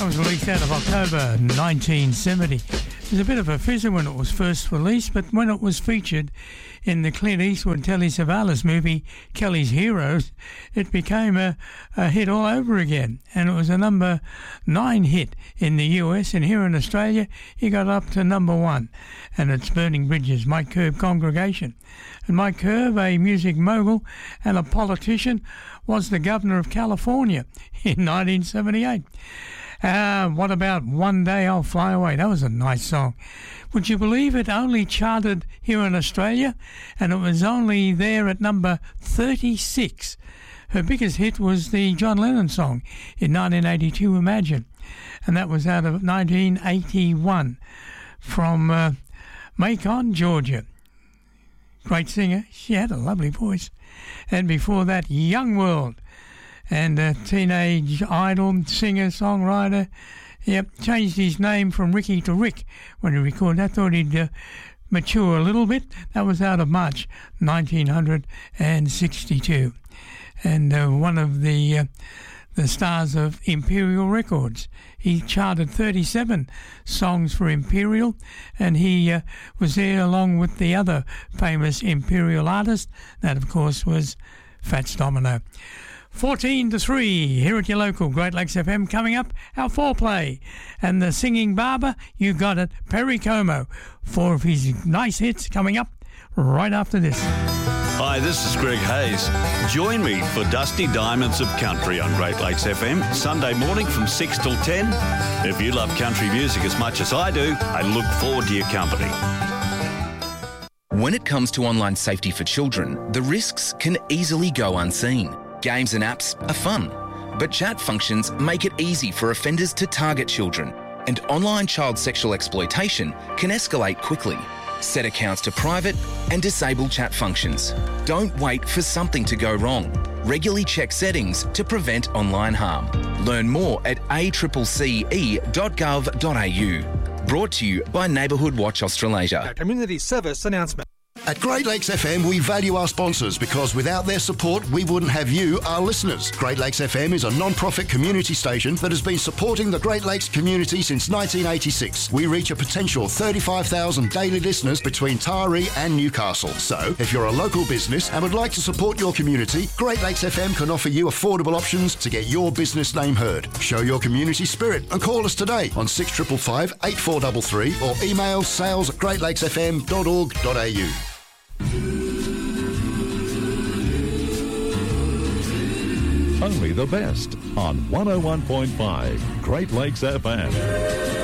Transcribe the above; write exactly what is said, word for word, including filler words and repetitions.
was released out of October nineteen seventy. It was a bit of a fizzer when it was first released, but when it was featured in the Clint Eastwood Telly Savalas movie Kelly's Heroes, it became a, a hit all over again, and it was a number nine hit in the U S, and here in Australia he got up to number one, and it's Burning Bridges, Mike Curb Congregation. And Mike Curb, a music mogul and a politician, was the governor of California in nineteen seventy-eight. Uh, what about One Day I'll Fly Away? That was a nice song. Would you believe it only charted here in Australia, and it was only there at number thirty-six. Her biggest hit was the John Lennon song in nineteen eighty-two, Imagine, and that was out of nineteen eighty-one from uh, Macon, Georgia. Great singer. She had a lovely voice. And before that, Young World, and a teenage idol, singer, songwriter. Yep, changed his name from Ricky to Rick when he recorded. I thought he'd uh, mature a little bit. That was out of March nineteen sixty-two. And uh, one of the uh, the stars of Imperial Records. He charted thirty-seven songs for Imperial, and he uh, was there along with the other famous Imperial artist. That, of course, was Fats Domino. fourteen to three here at your local Great Lakes F M. Coming up, our foreplay and the singing barber, you got it, Perry Como. Four of his nice hits coming up right after this. Hi, this is Greg Hayes. Join me for Dusty Diamonds of Country on Great Lakes F M, Sunday morning from six till ten. If you love country music as much as I do, I look forward to your company. When it comes to online safety for children, the risks can easily go unseen. Games and apps are fun, but chat functions make it easy for offenders to target children, and online child sexual exploitation can escalate quickly. Set accounts to private and disable chat functions. Don't wait for something to go wrong. Regularly check settings to prevent online harm. Learn more at a c c c e dot gov dot a u. Brought to you by Neighbourhood Watch Australasia. A community service announcement. At Great Lakes F M, we value our sponsors because without their support, we wouldn't have you, our listeners. Great Lakes F M is a non-profit community station that has been supporting the Great Lakes community since nineteen eighty-six. We reach a potential thirty-five thousand daily listeners between Taree and Newcastle. So, if you're a local business and would like to support your community, Great Lakes F M can offer you affordable options to get your business name heard. Show your community spirit and call us today on six five five, eight four three three or email sales at great lakes f m dot org dot a u. Only the best on one oh one point five Great Lakes F M.